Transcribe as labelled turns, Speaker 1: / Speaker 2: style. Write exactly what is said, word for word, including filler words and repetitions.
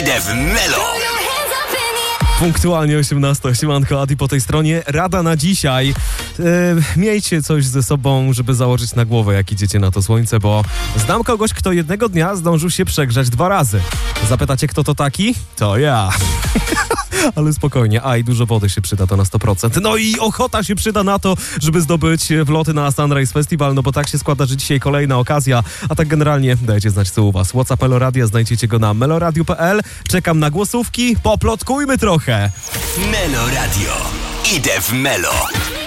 Speaker 1: Idę w Melo.
Speaker 2: Punktualnie osiemnasta. Siemanko, Adi po tej stronie. Rada na dzisiaj. E, miejcie coś ze sobą, żeby założyć na głowę, jak idziecie na to słońce, bo znam kogoś, kto jednego dnia zdążył się przegrzać dwa razy. Zapytacie, kto to taki? To ja. Ale spokojnie, a i dużo wody się przyda, to na sto procent. No i ochota się przyda na to, żeby zdobyć wloty na Sunrise Festival, no bo tak się składa, że dzisiaj kolejna okazja, a tak generalnie dajcie znać, co u was. WhatsApp Meloradia, znajdziecie go na meloradio kropka p l. Czekam na głosówki, poplotkujmy trochę.
Speaker 1: Melo Radio. Idę w Melo.